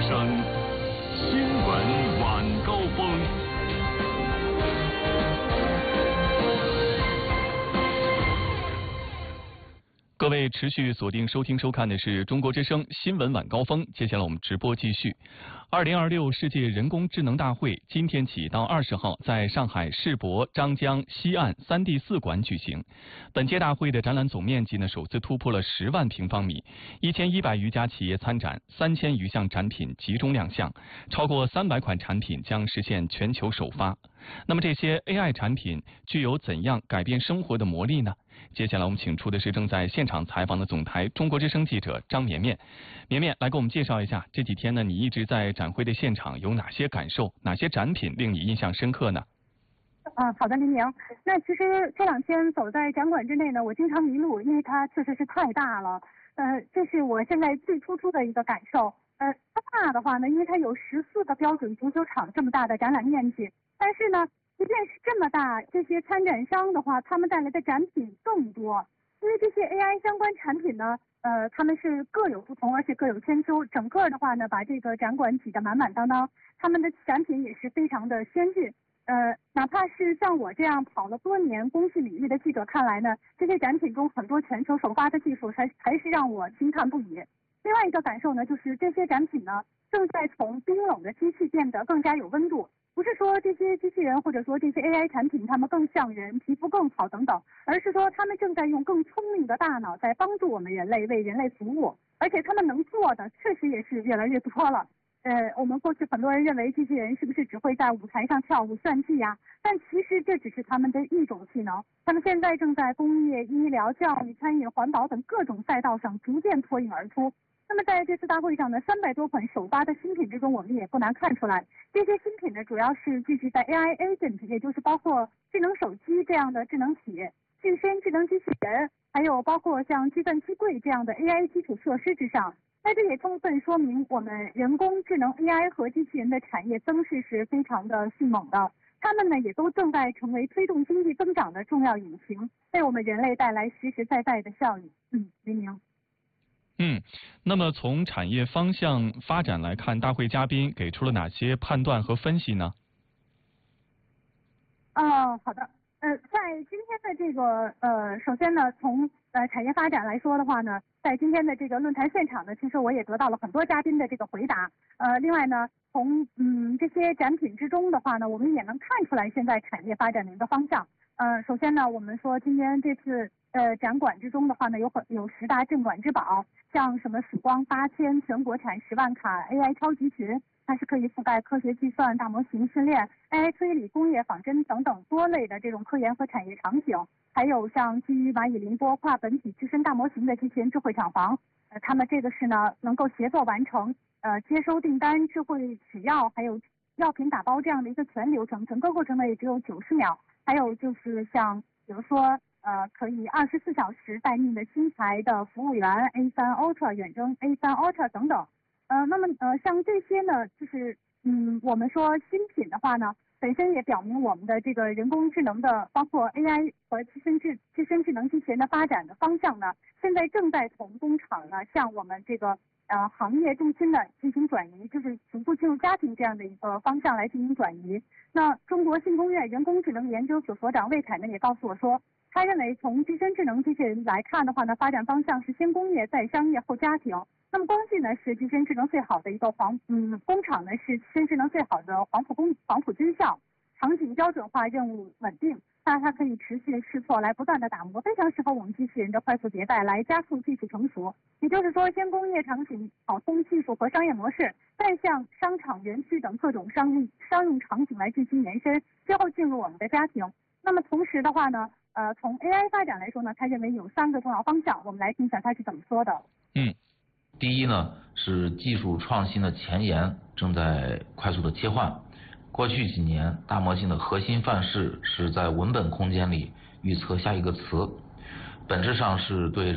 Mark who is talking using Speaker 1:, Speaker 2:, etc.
Speaker 1: 声，新闻晚高峰。各位持续锁定收听收看的是中国之声新闻晚高峰，接下来我们直播继续。2026世界人工智能大会今天起到20号在上海世博张江西岸3D4馆举行。本届大会的展览总面积首次突破了10万平方米，1100余家企业参展，3000余项展品集中亮相，超过300款产品将实现全球首发。那么这些 AI 产品具有怎样改变生活的魔力呢？接下来我们请出的是正在现场采访的总台中国之声记者张绵绵。绵绵来给我们介绍一下，这几天呢你一直在展会的现场有哪些感受，哪些展品令你印象深刻呢？
Speaker 2: 好的，林明。那其实这2天走在展馆之内呢，我经常迷路，因为它确实是太大了。这是我现在最突出的一个感受。它大的话呢，因为它有14个标准足球场这么大的展览面积，但是呢，即便是这么大，这些参展商的话，他们带来的展品更多。因为这些 AI 相关产品呢，他们是各有不同，而且各有千秋。整个的话呢，把这个展馆挤得满满当当，他们的展品也是非常的先进。哪怕是像我这样跑了多年工具领域的记者看来呢，这些展品中很多全球首发的技术还是让我惊叹不已。另外一个感受呢，就是这些展品呢，正在从冰冷的机器变得更加有温度。不是说这些机器人或者说这些 AI 产品它们更像人，皮肤更好等等，而是说他们正在用更聪明的大脑在帮助我们人类，为人类服务，而且他们能做的确实也是越来越多了。我们过去很多人认为机器人是不是只会在舞台上跳舞炫技呀？但其实这只是他们的一种技能，他们现在正在工业、医疗、教育、餐饮、环保等各种赛道上逐渐脱颖而出。那么在这次大会上呢，300多款首发的新品之中，我们也不难看出来，这些新品呢主要是聚集在 AI Agent， 也就是包括智能手机这样的智能体、具身智能机器人，还有包括像计算机柜这样的 AI 基础设施之上。那这也充分说明我们人工智能 AI 和机器人的产业增势是非常的迅猛的，它们呢也都正在成为推动经济增长的重要引擎，为我们人类带来实实在在的效益。林明。
Speaker 1: 那么从产业方向发展来看，大会嘉宾给出了哪些判断和分析呢？
Speaker 2: 好的。在今天的这个首先呢，从产业发展来说的话呢，在今天的这个论坛现场呢，其实我也得到了很多嘉宾的这个回答。另外呢，从这些展品之中的话呢，我们也能看出来现在产业发展的一个方向。首先呢，我们说今天这次展馆之中的话呢，有10大镇馆之宝，像什么曙光8000，全国产10万卡 AI 超级群，它是可以覆盖科学计算、大模型训练、AI 推理、工业仿真等等多类的这种科研和产业场景。还有像基于蚂蚁凌波跨本体自身大模型的机器人智慧厂房，他们这个是呢能够协作完成接收订单、智慧取药，还有药品打包这样的一个全流程，整个过程呢也只有90秒。还有就是像比如说可以24小时待命的新材的服务员 A3 Ultra 远征 A3 Ultra 等等。那么像这些呢，就是我们说新品的话呢，本身也表明我们的这个人工智能的，包括 AI 和自身智能机器人的发展的方向呢，现在正在从工厂呢向我们这个行业重心的进行转移，就是逐步进入家庭这样的一个方向来进行转移。那中国信工院人工智能研究所所长魏凯呢也告诉我说，他认为从自身智能机器人来看的话呢，发展方向是先工业再商业后家庭。那么光系呢是自身智能最好的一个工厂呢是自身智能最好的黄埔军校，场景标准化，任务稳定，那它可以持续试错来不断的打磨，非常适合我们机器人的快速迭代来加速技术成熟。也就是说，先工业场景跑通技术和商业模式，再向商场、园区等各种商用场景来进行延伸，最后进入我们的家庭。那么同时的话呢，从 AI 发展来说呢，他认为有3个重要方向，我们来听一下他是怎么说的。
Speaker 3: 第一呢，是技术创新的前沿正在快速的切换。过去几年，大模型的核心范式是在文本空间里预测下一个词，本质上是对